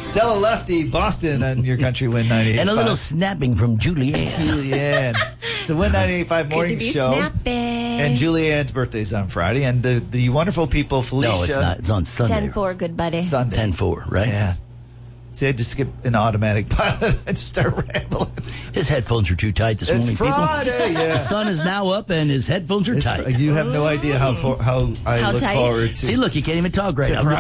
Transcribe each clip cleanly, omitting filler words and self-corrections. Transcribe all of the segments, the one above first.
Stella Lefty, Boston on your country Win 98.5. And a little snapping from Julianne. Julianne. It's a Win 98.5 morning show. Snapping. And Julianne's birthday's on Friday. And the wonderful people, Felicia. No, it's not. It's on Sunday. 10-4, good buddy. Sunday. 10-4, right? Yeah. See, I just skip an automatic pilot and just start rambling. His headphones are too tight this morning, It's Friday, people. yeah. The sun is now up and his headphones are tight. You have no idea how I look tight? forward to. See, look, you can't even talk right now.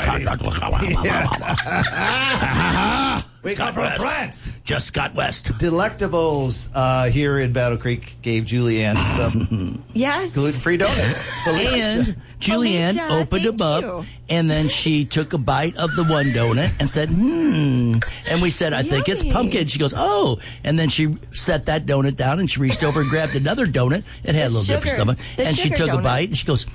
We come from France. Just Scott West. Delectables here in Battle Creek gave Julianne some Yes. gluten-free donuts. And Julianne Felicia, opened them thank up, you. and then she took a bite of the one donut and said, And we said, I think it's Yummy. pumpkin. She goes, oh. And then she set that donut down, and she reached over and grabbed another donut. It had a little different sugar- stomach. the And she sugar took a donut. bite, and she goes,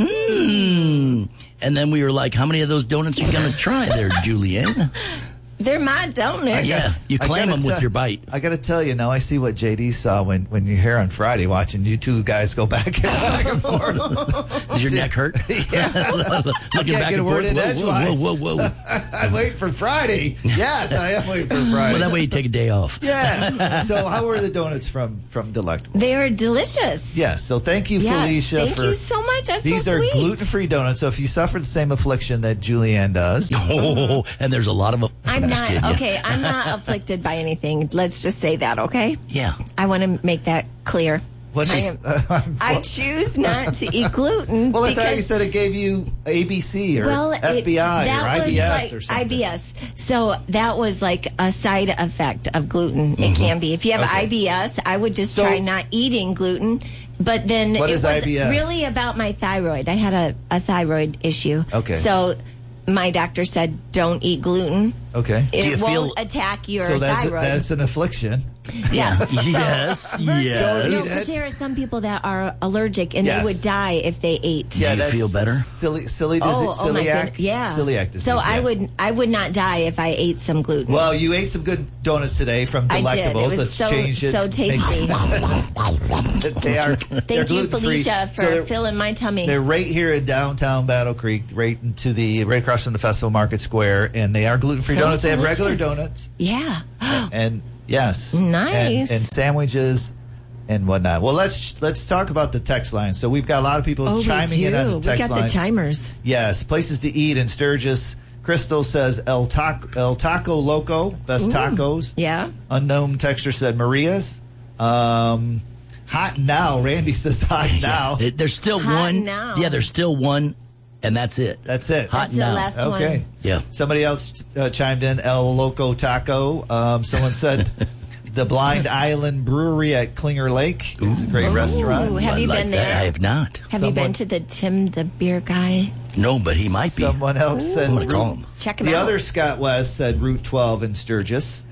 And then we were like, how many of those donuts are you going to try there, Julianne? They're my donuts. Yeah, you I claim gotta them with tell- your bite. I got to tell you, now I see what JD saw when you're here on Friday watching you two guys go back and forth. Does your neck hurt? Yeah. Looking Can't back get a and word forth. in edgewise. Whoa. I'm waiting for Friday. Yes, I am waiting for Friday. Well, that way you take a day off. Yeah. So how were the donuts from Delectables? They are delicious. Yes. So thank you, Yes, Felicia, thank for you so much. That's these so are sweet. gluten-free donuts. So if you suffer the same affliction that Julianne does, Oh, and there's a lot of them. I'm just not kidding you. okay. I'm not afflicted by anything. Let's just say that, okay? Yeah. I want to make that clear. what I is? I choose not to eat gluten. Well, that's how you because- said it gave you ABC or Well, FBI that or was IBS like or something. IBS. So that was like a side effect of gluten. It can be. If you have Okay. IBS, I would just So- try not eating gluten. But then What it is was IBS? really about my thyroid. I had a thyroid issue. Okay. So my doctor said, don't eat gluten. Okay. It Do you won't feel- attack your So thyroid. that's an affliction. yeah. Yes. No, Yes. but there are some people that are allergic and Yes. they would die if they ate. Do you that's feel better? Silly Oh my celiac. goodness. Yeah. Celiac disease. So yeah. I would not die if I ate some gluten. Well, you ate some good donuts today from I did. It Delectables. was Let's so, change it. so tasty. They are. Thank you, Felicia, for filling my tummy. They're right here in downtown Battle Creek, right across from the Festival Market Square, and they are gluten-free So donuts. They have delicious. regular donuts, Yeah. and yes, Nice. and sandwiches and whatnot. Well, let's talk about the text line. So we've got a lot of people chiming in on the text We got line. the chimers. Yes, places to eat in Sturgis. Crystal says El Taco Loco, best tacos. Yeah. Unknown texture said Maria's. Hot now. Randy says hot now. There's still Hot one. now. Yeah, there's still one, and that's it. That's it. Hot That's the now. last Okay. one. Yeah. Somebody else chimed in, El Loco Taco. Someone said the Blind Island Brewery at Klinger Lake. It's a great restaurant. Ooh, have I you like been that. there? I have not. Have you been to the Tim the Beer Guy? No, but he might be. Someone else said I'm going to call Route- him. Check him The out. other Scott West said Route 12 in Sturgis.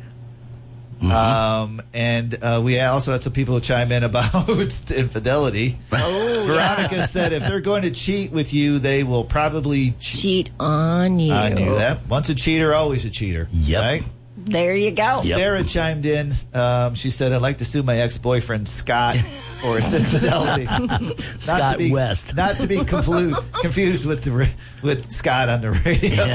And we also had some people chime in about infidelity. Veronica said if they're going to cheat with you, they will probably cheat. Cheat on you. I knew that. Once a cheater, always a cheater. Yep. Right? There you go. Yep. Sarah chimed in. She said, I'd like to sue my ex-boyfriend, Scott, for his infidelity. Scott West. Not to be confused with Scott on the radio.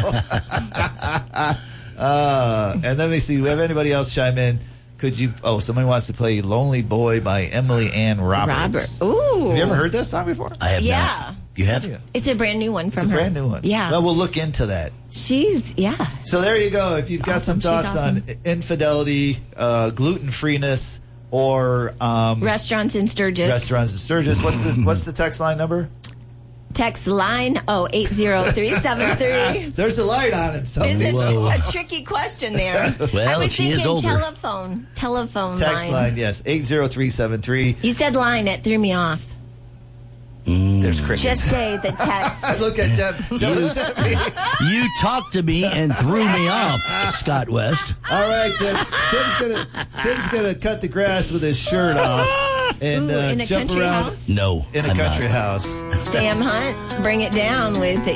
And let me see. Do we have anybody else chime in? Could you? Oh, somebody wants to play "Lonely Boy" by Emily Ann Roberts. Ooh. Have you ever heard that song before? I have Yeah. not. You have? Yeah. It's a brand new one from It's a her. brand new one. Yeah. Well, we'll look into that. She's, yeah. So there you go. If you've got some Awesome. thoughts She's awesome. on infidelity, gluten-freeness, or Restaurants in Sturgis. restaurants in Sturgis, what's the text line number? Text line 80373. There's a light on it. There's Somebody. a tricky question there. Well, I was she is thinking older. telephone Text line, yes, 80373. You said line, it threw me off. There's crickets. Just say the text. Look at Tim. Tim looks at me. You talked to me and threw me off, Scott West. All right, Tim. Tim's gonna cut the grass with his shirt off and Ooh, in a jump country around house? No. in a I'm country not. house. Sam Hunt, bring it down with